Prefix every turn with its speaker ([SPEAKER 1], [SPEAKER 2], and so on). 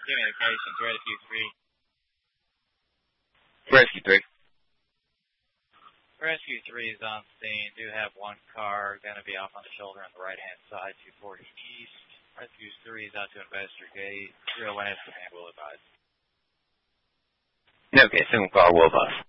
[SPEAKER 1] Communications, Rescue 3.
[SPEAKER 2] Rescue 3.
[SPEAKER 1] Rescue 3 is on scene. Do have one car going to be off on the shoulder on the right-hand side, 240 east. Rescue 3 is out to investigate. Real last command will advise.
[SPEAKER 2] Okay, single car will bus.